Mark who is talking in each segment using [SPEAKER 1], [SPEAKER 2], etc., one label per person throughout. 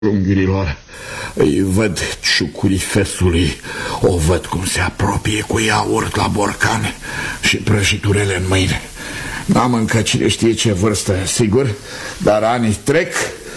[SPEAKER 1] Unghirilor, îi văd ciucurii fesului, o văd cum se apropie cu iaurt la borcan și prăjiturele în mâine. N-am încă cine știe ce vârstă, sigur, dar anii trec,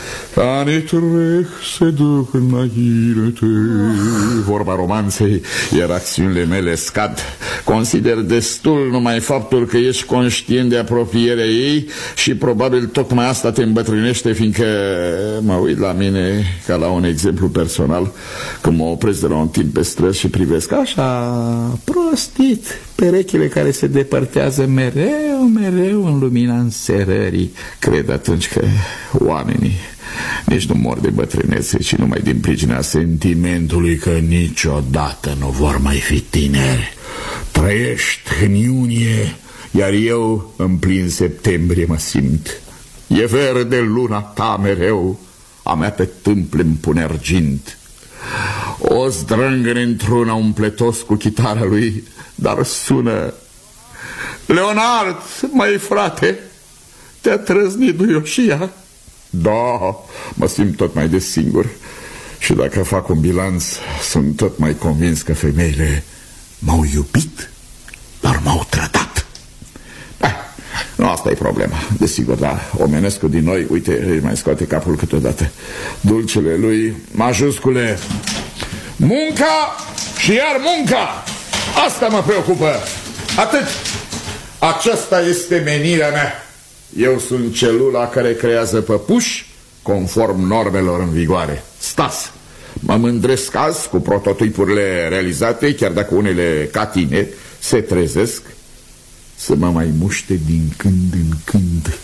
[SPEAKER 1] se duc înainte. Vorba romanței, iar acțiunile mele scad. Consider destul numai faptul că ești conștient de apropierea ei și probabil tocmai asta te îmbătrânește, fiindcă mă uit la mine ca la un exemplu personal când mă opresc de la un timp pe străzi și privesc așa prostit perechile care se depărtează mereu în lumina înserării. Cred atunci că oamenii nici nu mor de bătrânețe, ci numai din pricina sentimentului că niciodată nu vor mai fi tineri. Trăiești în iunie, iar eu în plin septembrie mă simt. E verde luna ta mereu, a mea pe tâmple îmi pune argint. O zdrângăne într-una umpletos cu chitara lui, dar sună: Leonard, măi frate, te-a trăznit duioșia? Da, mă simt tot mai de singur. Și dacă fac un bilanț, sunt tot mai convins că femeile m-au iubit, dar m-au trădat. Nu, asta e problema, desigur, dar omenescul din noi, uite, îi mai scoate capul câteodată. Dulcele lui, majuscule, munca și iar munca. Asta mă preocupă. Atât. Aceasta este menirea mea. Eu sunt celula care creează păpuși conform normelor în vigoare. Stas. Mă mândresc azi cu prototipurile realizate, chiar dacă unele, ca tine, se trezesc să mă mai muște din când în când.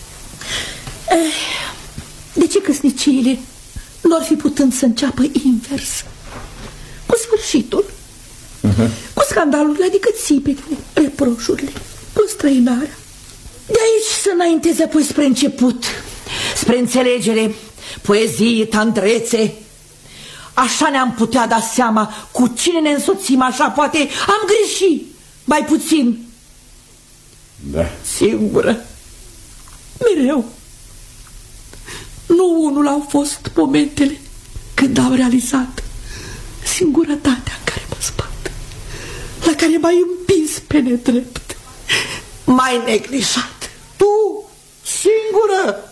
[SPEAKER 2] De ce căsniciile n-or fi putând să înceapă invers? Cu sfârșitul, cu scandalurile, adică țipetele, reproșurile, cu străinarea. De aici să înainteze apoi spre început, spre înțelegere, poezie, tandrețe. Așa ne-am putea da seama cu cine ne însoțim, așa poate am greșit mai puțin.
[SPEAKER 1] Da.
[SPEAKER 2] Singură, mereu. Nu unul au fost momentele când am realizat singurătatea în care mă zbat, la care m-ai împins pe nedrept, m-ai neglijat.
[SPEAKER 1] Tu, singură?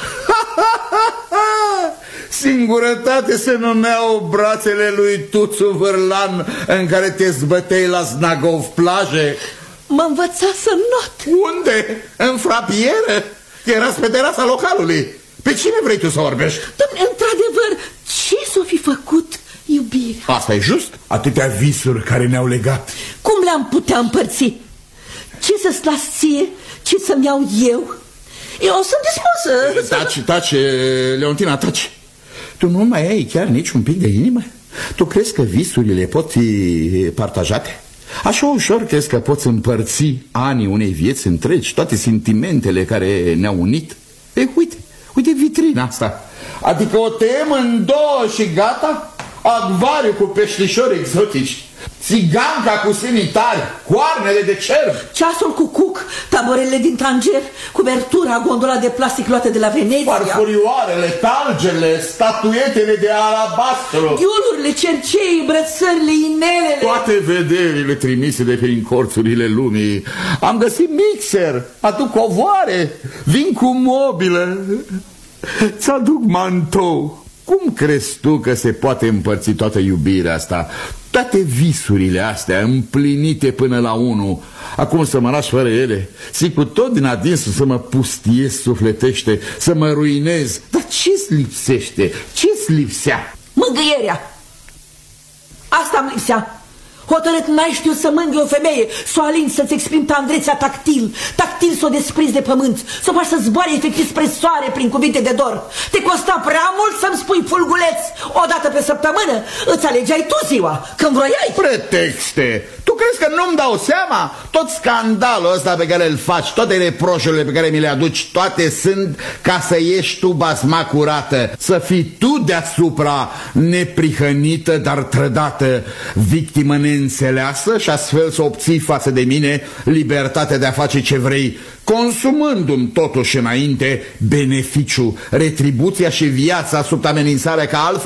[SPEAKER 1] Singurătate se numeau brațele lui Tuțu Vârlan în care te zbătei la Znagov plaje.
[SPEAKER 2] Mă învăța să not.
[SPEAKER 1] Unde? În frapieră? Erați pe terasa localului. Pe cine vrei tu să vorbești?
[SPEAKER 2] Dom'le, într-adevăr, ce s-o fi făcut iubirea?
[SPEAKER 1] Asta e just? Atâtea visuri care ne-au legat.
[SPEAKER 2] Cum le-am putea împărți? Ce să-ți las ție, ce să-mi iau eu? Eu sunt dispusă.
[SPEAKER 1] Taci, Leontina, taci. Tu nu mai ai chiar nici un pic de inimă? Tu crezi că visurile pot fi partajate? Așa ușor crezi că poți împărți anii unei vieți întregi, toate sentimentele care ne-au unit? Uite vitrina asta. Adică o tăiem în două și gata? Acvariu cu peștișori exotici, țiganca cu semitari, coarnele de cerb,
[SPEAKER 2] ceasul cu cuc, taborele din Tanger, cuvertura, gondola de plastic luată de la Veneția,
[SPEAKER 1] farfurioarele, talgele, statuetele de alabastru,
[SPEAKER 2] ghiulurile, cerceii, brățările, inelele,
[SPEAKER 1] toate vederile trimise de prin corțurile lumii. Am găsit mixer, aduc covoare, vin cu mobilă, ți-aduc mantou. Cum crezi tu că se poate împărți toată iubirea asta, toate visurile astea împlinite până la unul? Acum să mă lași fără ele? Sigur, tot din adinsul să mă pustiez sufletește, să mă ruinez. Dar ce-ți lipsește? Ce-ți lipsea?
[SPEAKER 2] Mângâierea. Asta-mi lipsea. Hotărât n-ai știut să mângâi o femeie, să o alingi, să-ți exprimi tandrețea tactil, să o desprinzi de pământ, să o faci să zboare efectiv spre soare prin cuvinte de dor. Te costa prea mult să-mi spui fulguleț o dată pe săptămână? Îți alegeai tu ziua, când vroiai.
[SPEAKER 1] Pretexte! Tu crezi că nu-mi dau seama? Tot scandalul ăsta pe care îl faci, toate reproșurile pe care mi le aduci, toate sunt ca să ieși tu basma curată, să fii tu deasupra neprihănită, dar trădată, victimă neînțeleasă și astfel să obții față de mine libertatea de a face ce vrei, consumându-mi totuși înainte beneficiu, retribuția și viața sub amenințare, ca altfel